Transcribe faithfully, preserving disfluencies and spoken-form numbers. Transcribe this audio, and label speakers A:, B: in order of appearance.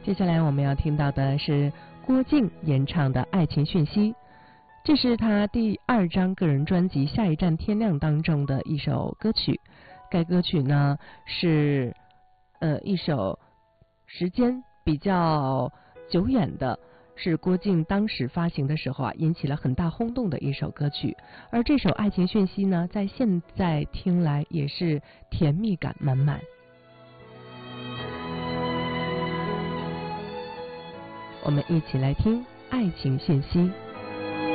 A: 接下来我们要听到的是郭靖演唱的《爱情讯息》，这是他第二张个人专辑《下一站天亮》当中的一首歌曲。该歌曲呢是呃一首时间比较久远的，是郭靖当时发行的时候啊引起了很大轰动的一首歌曲。而这首《爱情讯息》呢，在现在听来也是甜蜜感满满。我们一起来听《爱情讯息》。